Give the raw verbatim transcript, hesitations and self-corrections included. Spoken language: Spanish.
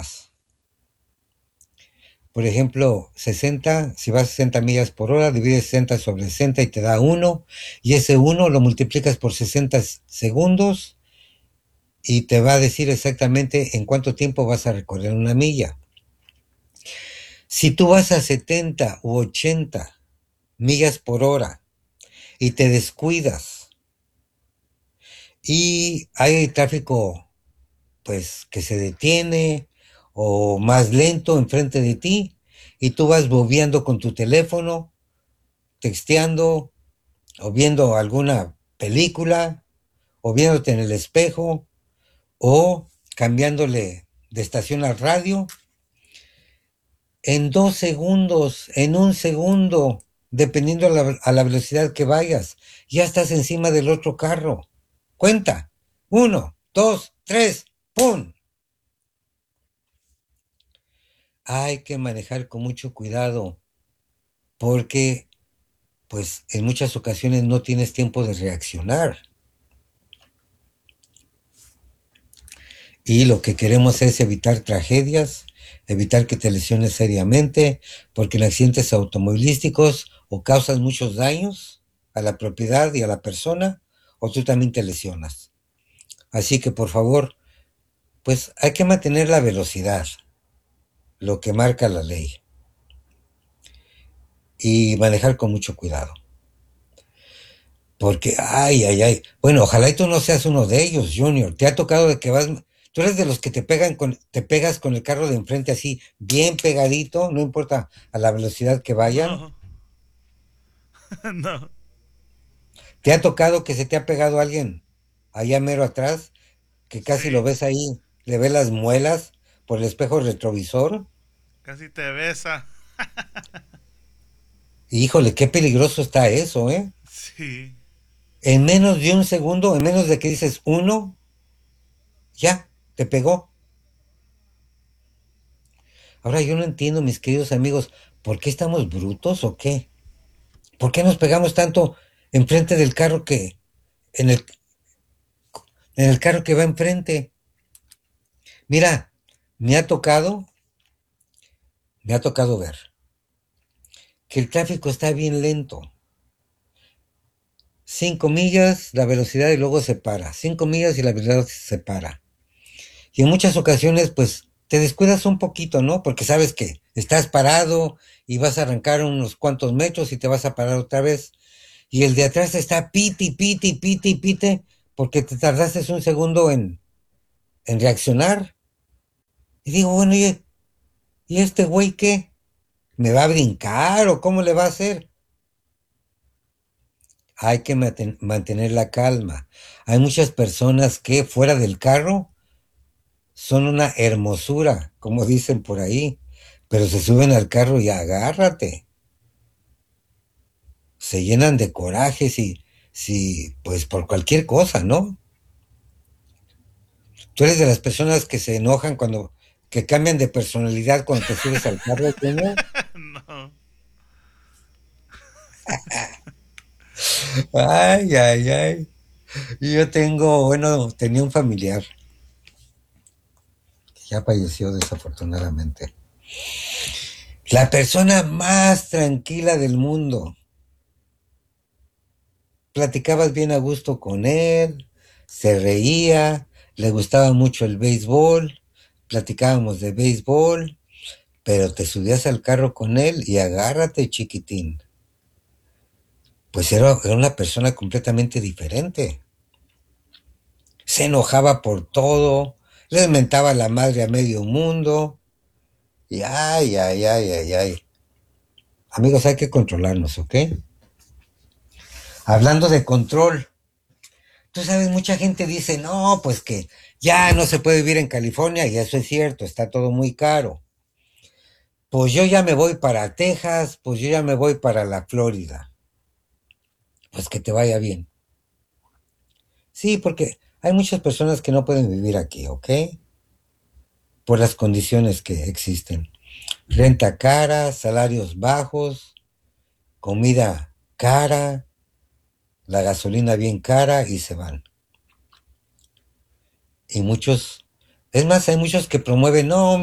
más. Por ejemplo, sesenta, si vas a sesenta millas por hora, divides sesenta sobre sesenta y te da uno, y ese uno lo multiplicas por sesenta segundos y te va a decir exactamente en cuánto tiempo vas a recorrer una milla. Si tú vas a setenta u ochenta millas por hora y te descuidas y hay tráfico pues que se detiene o más lento enfrente de ti y tú vas bobeando con tu teléfono, texteando o viendo alguna película o viéndote en el espejo o cambiándole de estación al radio, en dos segundos, en un segundo, dependiendo a la, a la velocidad que vayas, ya estás encima del otro carro. Cuenta. Uno, dos, tres, ¡pum! Hay que manejar con mucho cuidado porque, pues, en muchas ocasiones no tienes tiempo de reaccionar. Y lo que queremos es evitar tragedias, evitar que te lesiones seriamente, porque en accidentes automovilísticos o causas muchos daños a la propiedad y a la persona, o tú también te lesionas. Así que por favor, pues hay que mantener la velocidad, lo que marca la ley, y manejar con mucho cuidado. Porque, ay, ay, ay. Bueno, ojalá y tú no seas uno de ellos, Junior. Te ha tocado de que vas. Tú eres de los que te pegan con, te pegas con el carro de enfrente así, bien pegadito, no importa a la velocidad que vayan. No, no. ¿Te ha tocado que se te ha pegado alguien allá mero atrás, que casi lo Sí, ves ahí, le ves las muelas por el espejo retrovisor? casi te besa. Híjole, qué peligroso está eso, ¿eh? Sí. En menos de un segundo, en menos de que dices uno, ya, te pegó. Ahora yo no entiendo, mis queridos amigos, ¿por qué estamos brutos o qué? ¿Por qué nos pegamos tanto enfrente del carro que, en el, en el carro que va enfrente? Mira, me ha tocado, me ha tocado ver que el tráfico está bien lento. Cinco millas la velocidad y luego se para. Cinco millas y la velocidad se para. Y en muchas ocasiones, pues, te descuidas un poquito, ¿no? Porque sabes que estás parado y vas a arrancar unos cuantos metros y te vas a parar otra vez. Y el de atrás está piti, piti, piti, pite, porque te tardaste un segundo en, en reaccionar. Y digo, bueno, ¿y, ¿y este güey qué? ¿Me va a brincar o cómo le va a hacer? Hay que maten- mantener la calma. Hay muchas personas que fuera del carro son una hermosura, como dicen por ahí, pero se suben al carro y agárrate. Se llenan de coraje si, si, pues por cualquier cosa, ¿no? Tú eres de las personas que se enojan cuando, que cambian de personalidad cuando te subes al carro, ¿no? No. Ay, ay, ay. Y yo tengo, bueno, tenía un familiar que ya falleció desafortunadamente. La persona más tranquila del mundo. Platicabas bien a gusto con él, se reía, le gustaba mucho el béisbol, platicábamos de béisbol, pero te subías al carro con él y agárrate, chiquitín. Pues era, era una persona completamente diferente. Se enojaba por todo, le mentaba la madre a medio mundo, y ay, ay, ay, ay, ay. Amigos, hay que controlarnos, ¿ok? Hablando de control, tú sabes, mucha gente dice, no, pues que ya no se puede vivir en California, y eso es cierto, está todo muy caro. Pues yo ya me voy para Texas, pues yo ya me voy para la Florida. Pues que te vaya bien. Sí, porque hay muchas personas que no pueden vivir aquí, ¿ok? Por las condiciones que existen. Renta cara, salarios bajos, comida cara, la gasolina bien cara y se van. Y muchos, es más, hay muchos que promueven, no,